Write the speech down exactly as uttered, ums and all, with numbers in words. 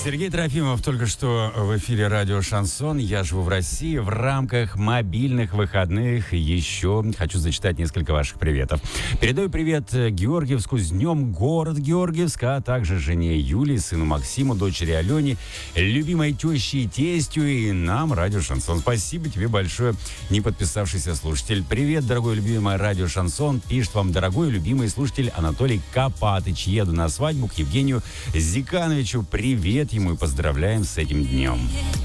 Сергей Трофимов только что в эфире радио «Шансон». Я живу в России. В рамках мобильных выходных еще хочу зачитать несколько ваших приветов. Передаю привет Георгиевску, с днем город Георгиевск, а также жене Юлии, сыну Максиму, дочери Алене, любимой теще и тестю и нам, радио «Шансон». Спасибо тебе большое, не подписавшийся слушатель. Привет, дорогой любимый радио «Шансон». Пишет вам дорогой любимый слушатель Анатолий Копатыч. Еду на свадьбу к Евгению Зикановичу. Привет ему и поздравляем с этим днем.